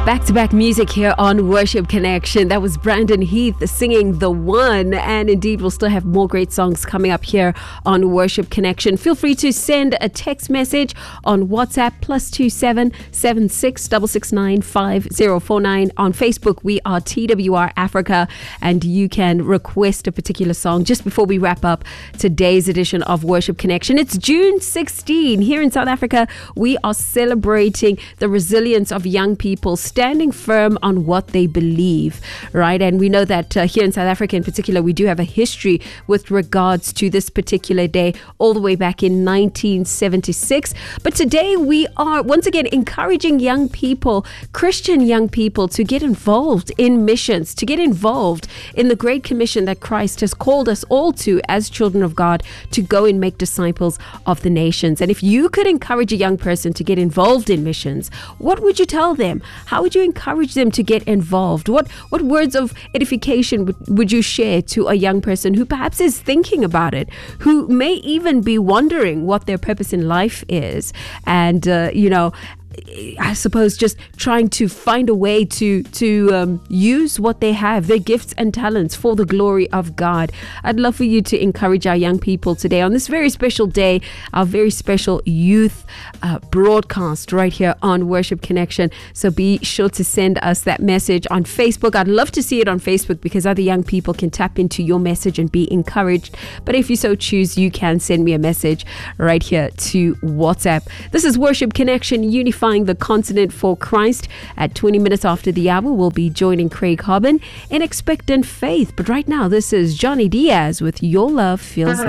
Back-to-back music here on Worship Connection. That was Brandon Heath singing The One. And indeed, we'll still have more great songs coming up here on Worship Connection. Feel free to send a text message on WhatsApp, +27 76 669 5049. On Facebook, we are TWR Africa, and you can request a particular song just before we wrap up today's edition of Worship Connection. It's June 16. Here in South Africa, we are celebrating the resilience of young people standing firm on what they believe, right? And we know that here in South Africa in particular, we do have a history with regards to this particular day all the way back in 1976. But today we are once again encouraging young people, Christian young people, to get involved in missions, to get involved in the Great Commission that Christ has called us all to as children of God, to go and make disciples of the nations. And if you could encourage a young person to get involved in missions, what would you tell them? How would you encourage them to get involved? What words of edification would you share to a young person who perhaps is thinking about it, who may even be wondering what their purpose in life is, and I suppose just trying to find a way to use what they have, their gifts and talents, for the glory of God. I'd love for you to encourage our young people today on this very special day, our very special youth broadcast right here on Worship Connection. So be sure to send us that message on Facebook. I'd love to see it on Facebook because other young people can tap into your message and be encouraged. But if you so choose, you can send me a message right here to WhatsApp. This is Worship Connection, unifying the continent for Christ. At 20 minutes after the hour, we'll be joining Craig Hobben in Expectant Faith. But right now, this is Johnny Diaz with Your Love Feels Like.